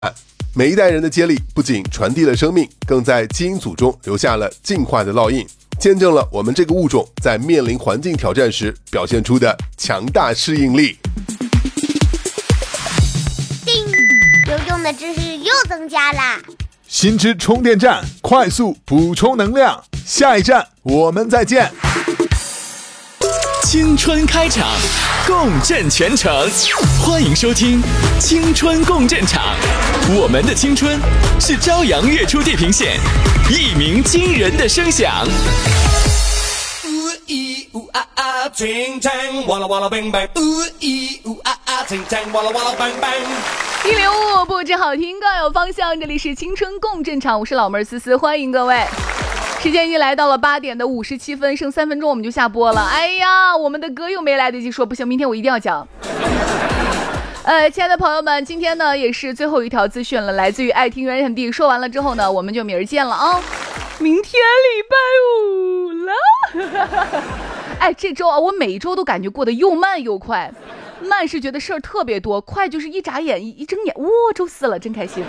每一代人的接力不仅传递了生命，更在基因组中留下了进化的烙印，见证了我们这个物种在面临环境挑战时表现出的强大适应力。 叮，有用的知识又增加啦！ 新知充电站，快速补充能量。下一站我们再见。 青春开场，共振全城，欢迎收听青春共振场。我们的青春是朝阳跃出地平线，一鸣惊人的声响。 105不止好听更有方向，这里是青春共振场，我是老妹儿思思，欢迎各位。时间已经来到了8点的57分，剩3分钟我们就下播了。哎呀，我们的歌又没来得及说，不行，明天我一定要讲。亲爱的朋友们，今天呢也是最后一条资讯了，来自于爱听原产地。说完了之后呢，我们就明儿见了啊！明天礼拜五了。哎，这周啊，我每一周都感觉过得又慢又快。慢是觉得事儿特别多，快就是一眨眼一睁眼，哇，周4了，真开心。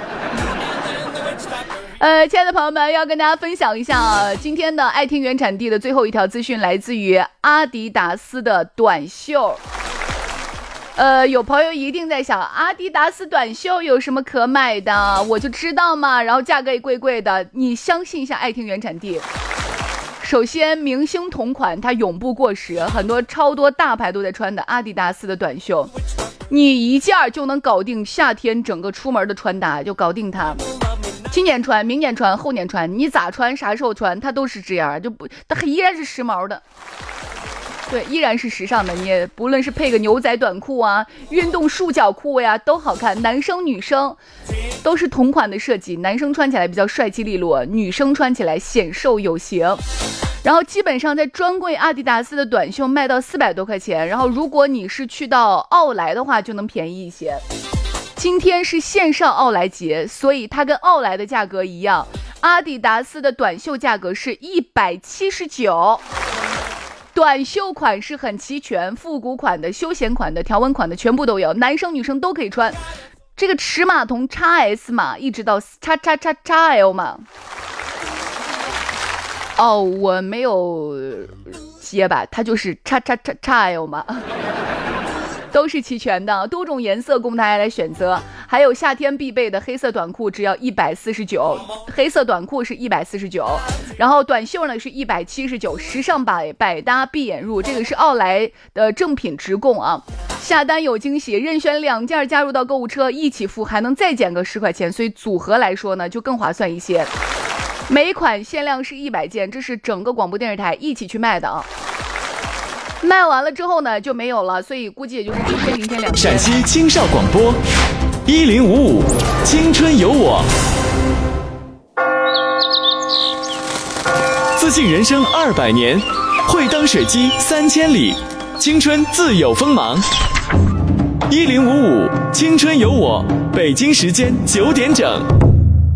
亲爱的朋友们，要跟大家分享一下今天的爱听原产地的最后一条资讯，来自于阿迪达斯的短袖。有朋友一定在想，阿迪达斯短袖有什么可买的？我就知道嘛，然后价格也贵贵的，你相信一下爱听原产地。首先，明星同款它永不过时，很多超多大牌都在穿的阿迪达斯的短袖，你一件就能搞定夏天整个出门的穿搭，就搞定它。今年穿，明年穿，后年穿，你咋穿啥时候穿它都是这样，就不，它依然是时髦的。对，依然是时尚的，你也不论是配个牛仔短裤啊，运动束脚裤呀，都好看。男生女生都是同款的设计，男生穿起来比较帅气利落，女生穿起来显瘦有型。然后基本上在专柜阿迪达斯的短袖卖到400多块钱，然后如果你是去到奥莱的话就能便宜一些。今天是线上奥莱节，所以它跟奥莱的价格一样，阿迪达斯的短袖价格是179。短袖款式很齐全，复古款的、休闲款的、条纹款的全部都有，男生女生都可以穿。这个尺码从 XS 码一直到 XXXL 码。哦，我没有结巴，它就是 XXXL 码。都是齐全的，多种颜色供大家来选择，还有夏天必备的黑色短裤只要149，黑色短裤是149，然后短袖呢是179，时尚百搭闭眼入，这个是奥莱的正品直供啊，下单有惊喜，任选2件加入到购物车一起付，还能再减个10块钱，所以组合来说呢就更划算一些。每款限量是100件，这是整个广播电视台一起去卖的啊。卖完了之后呢就没有了，所以估计也就是今天明天2天。 陕西青少广播1055青春有我，自信人生200年，会当水机3000里，青春自有锋芒。1055青春有我，北京时间9点整。